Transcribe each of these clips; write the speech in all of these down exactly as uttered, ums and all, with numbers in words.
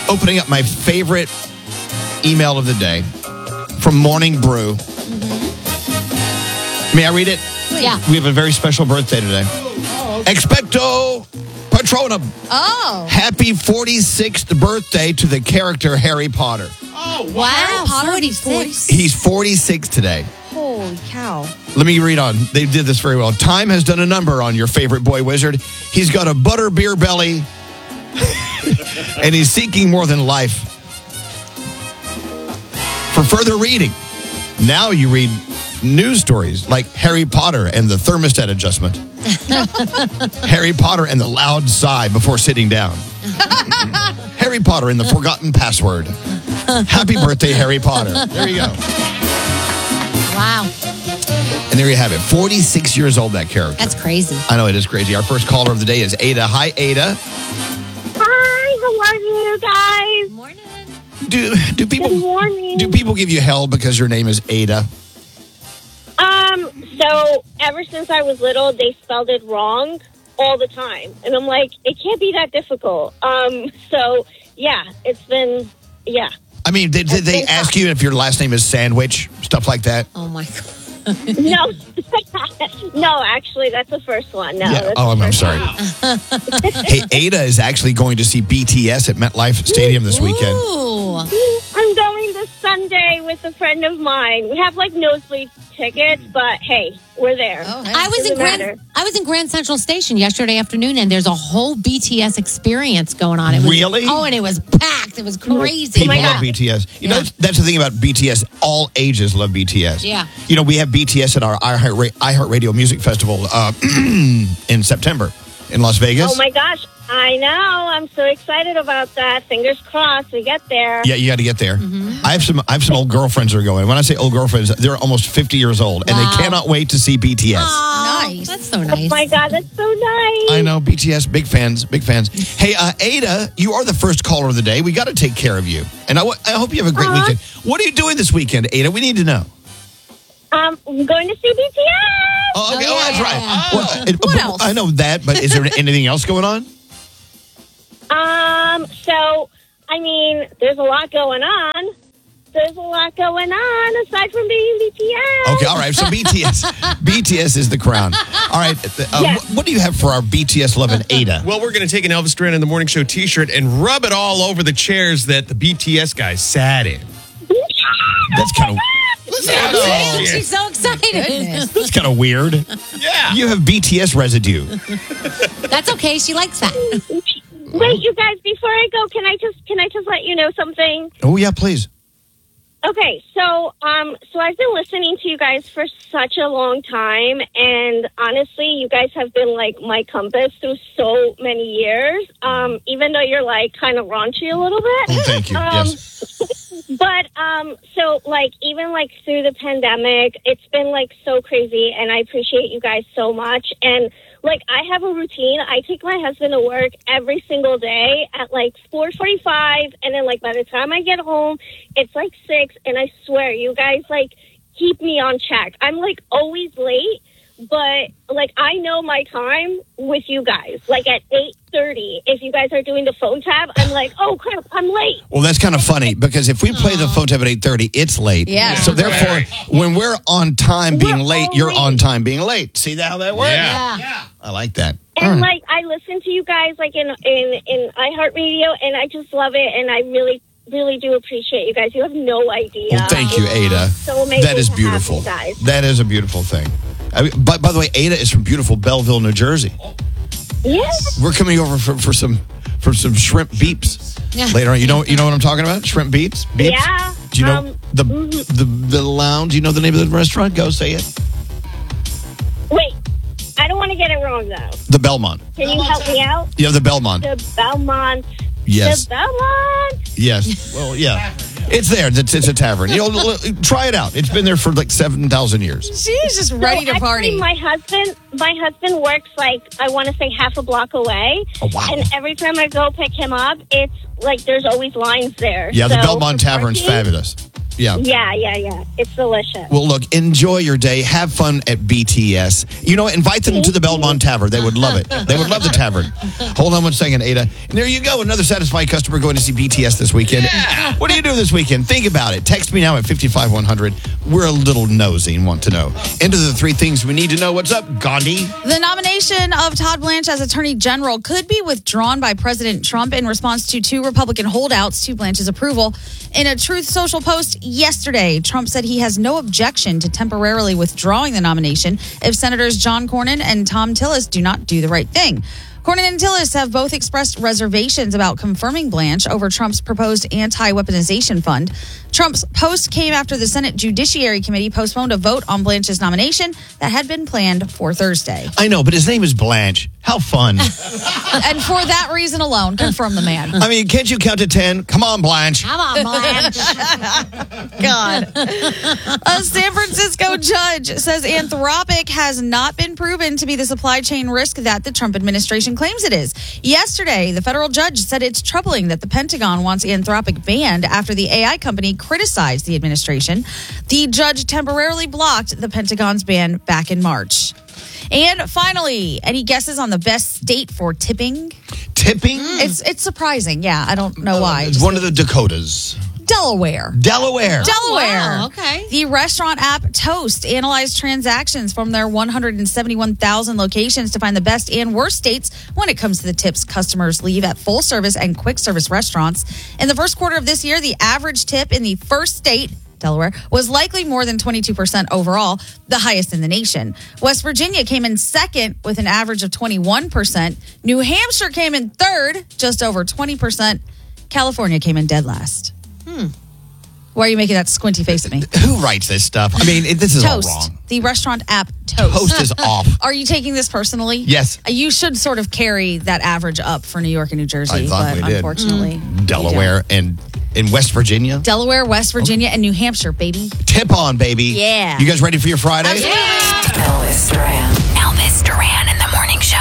opening up my favorite email of the day from Morning Brew. Mm-hmm. May I read it? Yeah. We have a very special birthday today. Oh, Expecto Patronum. Oh. Happy forty-sixth birthday to the character Harry Potter. Oh, Wow. wow. Potter, forty-six. He's forty-six today. Holy cow. Let me read on. They did this very well. Time has done a number on your favorite boy wizard. He's got a butter beer belly, and he's seeking more than life. For further reading, now you read news stories like Harry Potter and the thermostat adjustment. Harry Potter and the loud sigh before sitting down. Harry Potter and the forgotten password. Happy birthday, Harry Potter. There you go. Wow. And there you have it. forty-six years old, that character. That's crazy. I know, it is crazy. Our first caller of the day is Ada. Hi, Ada. Hi, how are you guys? Morning. Do do people Good morning. do people give you hell because your name is Ada? Um, so ever since I was little, they spelled it wrong all the time. And I'm like, it can't be that difficult. Um, so yeah, it's been, yeah. I mean, did, did they ask you if your last name is Sandwich? Stuff like that? Oh, my God. No, no, actually, that's the first one. No, Yeah. that's Oh, the I'm, I'm first sorry. one. Hey, Ada is actually going to see B T S at MetLife Stadium this weekend. Ooh. I'm going this Sunday with a friend of mine. We have like nosebleed tickets, but hey, we're there. Oh, hey. I was in Doesn't Grand matter. I was in Grand Central Station yesterday afternoon, and there's a whole B T S experience going on. It was, Really? Oh, and it was packed. It was crazy. People my love God. B T S. You Yeah. know, that's the thing about B T S. All ages love B T S. Yeah. You know, we have B T S at our iHeart iHeartRadio Music Festival uh, in September in Las Vegas. Oh my gosh, I know. I'm so excited about that. Fingers crossed we get there. Yeah, you got to get there. Mm-hmm. I have some. I have some old girlfriends that are going. When I say old girlfriends, they're almost fifty years old, and Wow. they cannot wait to see B T S. Aw, nice. That's so nice. Oh my God, that's so nice. I know B T S, big fans, big fans. Hey, uh, Ada, you are the first caller of the day. We got to take care of you, and I, w- I hope you have a great Uh-huh. weekend. What are you doing this weekend, Ada? We need to know. Um, I'm going to see B T S. Oh, okay. Oh, oh, that's yeah. right. Well, uh, What but- else? I know that, but is there anything else going on? Um, so, I mean, there's a lot going on. There's a lot going on aside from being B T S. Okay, all right. So B T S, B T S is the crown. All right. Uh, Yeah. wh- What do you have for our B T S loving Ada? Well, we're going to take an Elvis Duran in the Morning Show t-shirt and rub it all over the chairs that the B T S guys sat in. That's kind of Oh, she's so excited. that's kind of weird. Yeah. You have B T S residue. That's okay. She likes that. Wait, you guys, before I go, can I just can I just let you know something? Oh yeah, please. Okay, so um, so I've been listening to you guys for such a long time, and honestly, you guys have been like my compass through so many years. Um, even though you're like kind of raunchy a little bit. Oh, thank you. Um, Yes. But um, so like even like through the pandemic, it's been like so crazy, and I appreciate you guys so much. And like I have a routine. I take my husband to work every single day at like four forty-five, and then like by the time I get home, it's like six. And I swear, you guys like keep me on check. I'm like always late, but like I know my time with you guys. Like at eight thirty, if you guys are doing the phone tab, I'm like, oh crap, I'm late. Well, that's kind of funny because if we play the phone tab at eight thirty, it's late. Yeah. So therefore, Right. when we're on time being We're late, all you're late. on time being late. See how that works? Yeah. Yeah. I like that. And All right. like I listen to you guys like in in in iHeartRadio, and I just love it, and I really really do appreciate you guys. You have no idea. Well, thank you, Ada. So amazing That is to have beautiful. you guys. That is a beautiful thing. I mean, by, by the way, Ada is from beautiful Belleville, New Jersey. Yes. We're coming over for, for some for some shrimp beeps Yeah. later on. You know you know what I'm talking about? Shrimp beeps? Beeps? Yeah. Do you know Um, the mhm. the the lounge? Do you know the name of the restaurant? Go say it. Wait, I don't want to get it wrong though. The Belmont. Can you help me out? Yeah, the Belmont. The Belmont. Yes. The Belmont. Yes. Well, yeah. It's there. It's, it's a tavern. You know, l- try it out. It's been there for like seven thousand years. She's just ready so to party. Actually, my husband, my husband works like I want to say half a block away. Oh, wow. And every time I go pick him up, it's like there's always lines there. Yeah, the So Belmont for Tavern's parking- fabulous. Yeah. Yeah, yeah, yeah. It's delicious. Well, look, enjoy your day. Have fun at B T S. You know, invite them to the Belmont Tavern. They would love it. They would love the tavern. Hold on one second, Ada. And there you go. Another satisfied customer going to see B T S this weekend. Yeah. What do you do this weekend? Think about it. Text me now at fifty-five one hundred. We're a little nosy and want to know. Into the three things we need to know. What's up, Gandhi? The nomination of Todd Blanche as Attorney General could be withdrawn by President Trump in response to two Republican holdouts to Blanche's approval. In a Truth Social post yesterday, Trump said he has no objection to temporarily withdrawing the nomination if Senators John Cornyn and Tom Tillis do not do the right thing. Cornyn and Tillis have both expressed reservations about confirming Blanche over Trump's proposed anti-weaponization fund. Trump's post came after the Senate Judiciary Committee postponed a vote on Blanche's nomination that had been planned for Thursday. I know, but his name is Blanche. How fun. And for that reason alone, confirm the man. I mean, can't you count to ten? Come on, Blanche. Come on, Blanche. God. A San Francisco judge says Anthropic has not been proven to be the supply chain risk that the Trump administration claims it is. Yesterday, the federal judge said it's troubling that the Pentagon wants Anthropic banned after the A I company criticized the administration. The judge temporarily blocked the Pentagon's ban back in March. And finally, any guesses on the best state for tipping? Tipping? It's it's surprising. Yeah, I don't know why. It's one of the Dakotas. Delaware. Delaware. Delaware. Wow, okay. The restaurant app Toast analyzed transactions from their one hundred seventy-one thousand locations to find the best and worst states when it comes to the tips customers leave at full service and quick service restaurants. In the first quarter of this year, the average tip in the first state, Delaware, was likely more than twenty-two percent overall, the highest in the nation. West Virginia came in second with an average of twenty-one percent. New Hampshire came in third, just over twenty percent. California came in dead last. Hmm. Why are you making that squinty face at me? Who writes this stuff? I mean, it, this is Toast. all wrong. The restaurant app Toast. Toast is off. Are you taking this personally? Yes. Uh, You should sort of carry that average up for New York and New Jersey. I thought but we did. Unfortunately, you Delaware and in West Virginia. Delaware, West Virginia, and New Hampshire, baby. Tip on, baby. Yeah. You guys ready for your Friday? Elvis Duran. Elvis Duran in the morning show.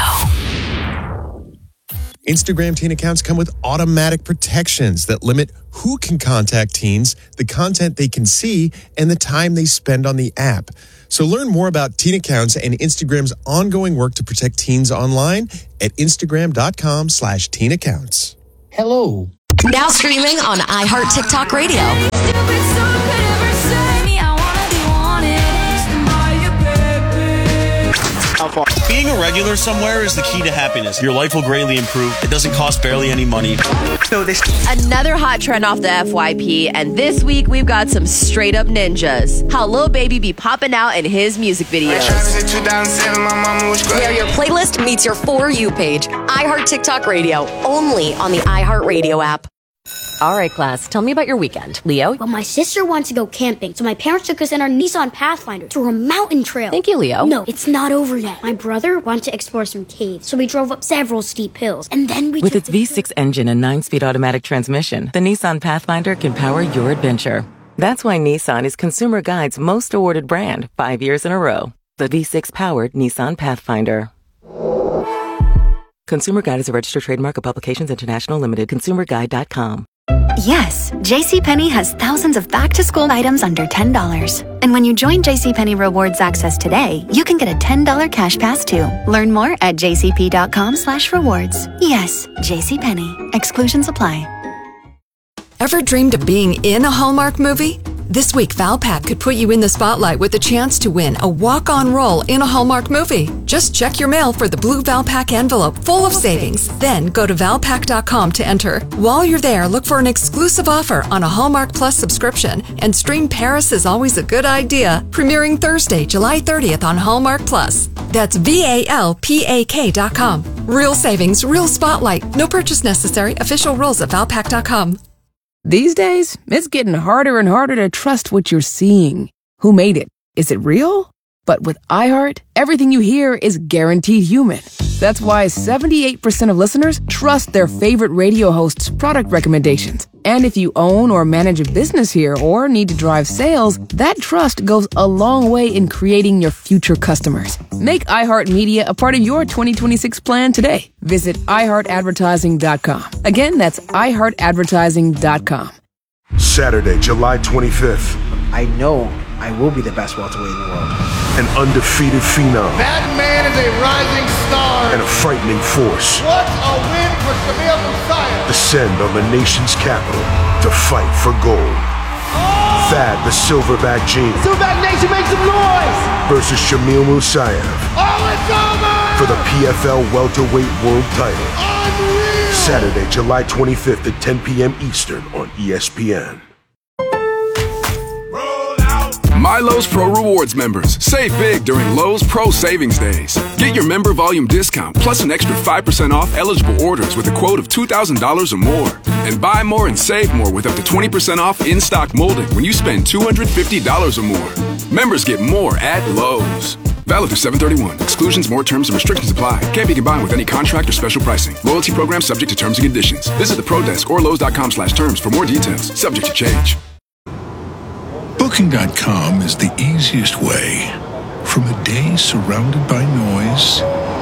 Instagram teen accounts come with automatic protections that limit who can contact teens, the content they can see, and the time they spend on the app. So learn more about teen accounts and Instagram's ongoing work to protect teens online at Instagram.com slash teen accounts. Hello. Now streaming on iHeart TikTok Radio. Being a regular somewhere is the key to happiness. Your life will greatly improve. It doesn't cost barely any money. Another hot trend off the F Y P, and this week we've got some straight up ninjas. How Lil Baby be popping out in his music videos. Where your playlist meets your For You page. iHeart TikTok Radio, only on the iHeart Radio app. All right, class, tell me about your weekend. Leo? Well, my sister wants to go camping, so my parents took us in our Nissan Pathfinder to a mountain trail. Thank you, Leo. No, it's not over yet. My brother wanted to explore some caves, so we drove up several steep hills, and then we With took its the V six engine and nine-speed automatic transmission, the Nissan Pathfinder can power your adventure. That's why Nissan is Consumer Guide's most awarded brand, five years in a row. The V six-powered Nissan Pathfinder. Consumer Guide is a registered trademark of Publications International Limited. consumer guide dot com. Yes, JCPenney has thousands of back-to-school items under ten dollars. And when you join JCPenney Rewards Access today, you can get a ten dollars cash pass too. Learn more at jcp.com slash rewards. Yes, JCPenney. Exclusions apply. Ever dreamed of being in a Hallmark movie? This week, Valpak could put you in the spotlight with a chance to win a walk-on role in a Hallmark movie. Just check your mail for the blue Valpak envelope full of savings. Then go to valpak dot com to enter. While you're there, look for an exclusive offer on a Hallmark Plus subscription and stream Paris is Always a Good Idea, premiering Thursday, July thirtieth on Hallmark Plus. That's V A L P A K dot com. Real savings, real spotlight. No purchase necessary. Official rules at valpak dot com. These days, it's getting harder and harder to trust what you're seeing. Who made it? Is it real? But with iHeart, everything you hear is guaranteed human. That's why seventy-eight percent of listeners trust their favorite radio hosts' product recommendations. And if you own or manage a business here or need to drive sales, that trust goes a long way in creating your future customers. Make iHeartMedia a part of your twenty twenty-six plan today. Visit i heart advertising dot com. Again, that's i heart advertising dot com. Saturday, July twenty-fifth. I know I will be the best welterweight in the world. An undefeated phenom. That man is a rising star. And a frightening force. What a win for Shamil Musayev. Descend on the nation's capital to fight for gold. Oh! Thad the Silverback Genie. Silverback Nation, make some noise! Versus Shamil Musayev. Oh, it's over! For the P F L welterweight world title. Unreal! Saturday, July twenty-fifth at ten p.m. Eastern on E S P N. My Lowe's Pro Rewards members, save big during Lowe's Pro Savings Days. Get your member volume discount plus an extra five percent off eligible orders with a quote of two thousand dollars or more. And buy more and save more with up to twenty percent off in-stock molding when you spend two hundred fifty dollars or more. Members get more at Lowe's. Valid through seven thirty-one. Exclusions, more terms, and restrictions apply. Can't be combined with any contract or special pricing. Loyalty program subject to terms and conditions. Visit the Pro Desk or Lowe's.com slash terms for more details. Subject to change. Booking dot com is the easiest way from a day surrounded by noise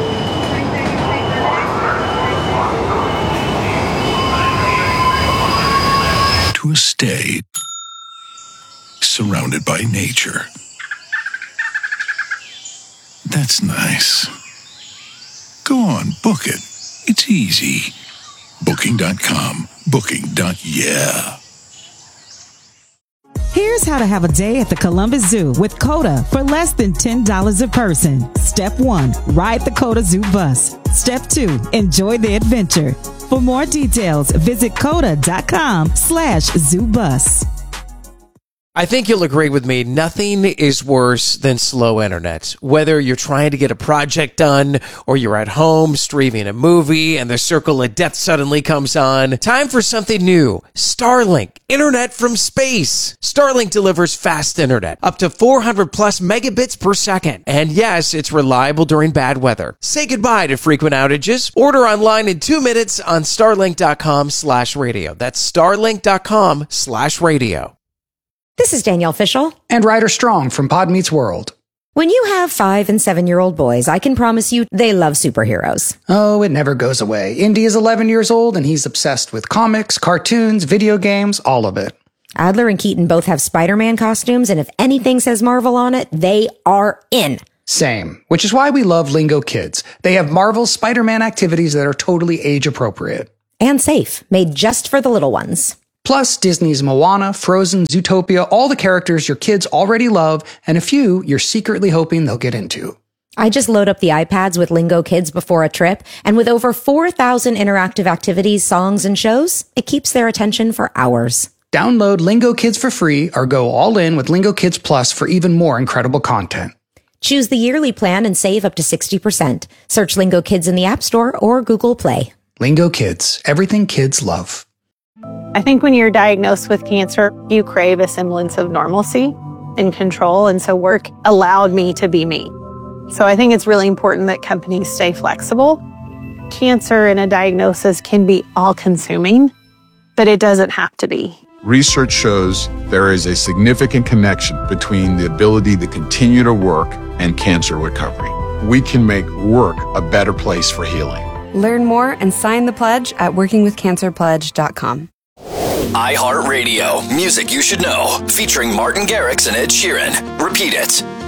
to a stay surrounded by nature. That's nice. Go on, book it. It's easy. Booking dot com. Booking. Yeah. Here's how to have a day at the Columbus Zoo with COTA for less than ten dollars a person. Step one, ride the COTA Zoo bus. Step two, enjoy the adventure. For more details, visit COTA.com slash zoo bus. I think you'll agree with me. Nothing is worse than slow internet. Whether you're trying to get a project done or you're at home streaming a movie and the circle of death suddenly comes on. Time for something new. Starlink. Internet from space. Starlink delivers fast internet. Up to four hundred plus megabits per second. And yes, it's reliable during bad weather. Say goodbye to frequent outages. Order online in two minutes on starlink.com slash radio. That's starlink.com slash radio. This is Danielle Fishel. And Ryder Strong from Pod Meets World. When you have five and seven-year-old boys, I can promise you they love superheroes. Oh, it never goes away. Indy is eleven years old, and he's obsessed with comics, cartoons, video games, all of it. Adler and Keaton both have Spider-Man costumes, and if anything says Marvel on it, they are in. Same, which is why we love Lingo Kids. They have Marvel Spider-Man activities that are totally age-appropriate. And safe, made just for the little ones. Plus, Disney's Moana, Frozen, Zootopia, all the characters your kids already love, and a few you're secretly hoping they'll get into. I just load up the iPads with Lingo Kids before a trip, and with over four thousand interactive activities, songs, and shows, it keeps their attention for hours. Download Lingo Kids for free or go all in with Lingo Kids Plus for even more incredible content. Choose the yearly plan and save up to sixty percent. Search Lingo Kids in the App Store or Google Play. Lingo Kids, everything kids love. I think when you're diagnosed with cancer, you crave a semblance of normalcy and control. And so work allowed me to be me. So I think it's really important that companies stay flexible. Cancer and a diagnosis can be all-consuming, but it doesn't have to be. Research shows there is a significant connection between the ability to continue to work and cancer recovery. We can make work a better place for healing. Learn more and sign the pledge at working with cancer pledge dot com. iHeartRadio, music you should know, featuring Martin Garrix and Ed Sheeran. Repeat it.